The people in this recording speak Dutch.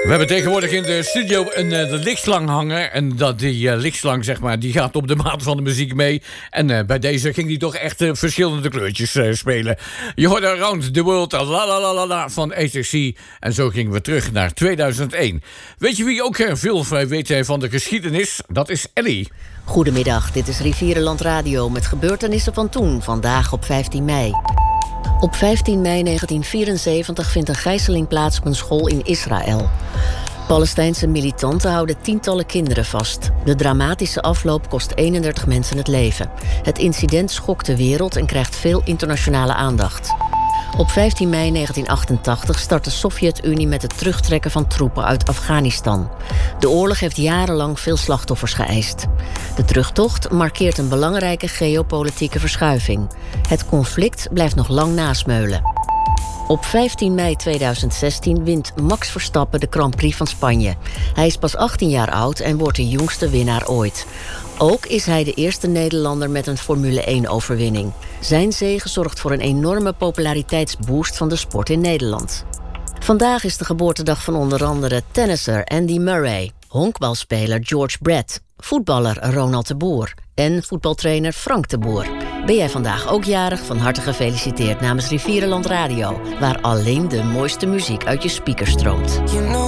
We hebben tegenwoordig in de studio de lichtslang hangen. En die lichtslang, zeg maar, die gaat op de maat van de muziek mee. En bij deze ging die toch echt verschillende kleurtjes spelen. Je hoorde Around the World, la la la la la van ACC. En zo gingen we terug naar 2001. Weet je wie ook veel weet van de geschiedenis? Dat is Ellie. Goedemiddag, dit is Rivierenland Radio met gebeurtenissen van toen, vandaag op 15 mei. Op 15 mei 1974 vindt een gijzeling plaats op een school in Israël. Palestijnse militanten houden tientallen kinderen vast. De dramatische afloop kost 31 mensen het leven. Het incident schokt de wereld en krijgt veel internationale aandacht. Op 15 mei 1988 start de Sovjet-Unie met het terugtrekken van troepen uit Afghanistan. De oorlog heeft jarenlang veel slachtoffers geëist. De terugtocht markeert een belangrijke geopolitieke verschuiving. Het conflict blijft nog lang nasmeulen. Op 15 mei 2016 wint Max Verstappen de Grand Prix van Spanje. Hij is pas 18 jaar oud en wordt de jongste winnaar ooit. Ook is hij de eerste Nederlander met een Formule 1-overwinning. Zijn zege zorgt voor een enorme populariteitsboost van de sport in Nederland. Vandaag is de geboortedag van onder andere tennisser Andy Murray, honkbalspeler George Brett, voetballer Ronald de Boer en voetbaltrainer Frank de Boer. Ben jij vandaag ook jarig? Van harte gefeliciteerd namens Rivierenland Radio, waar alleen de mooiste muziek uit je speakers stroomt.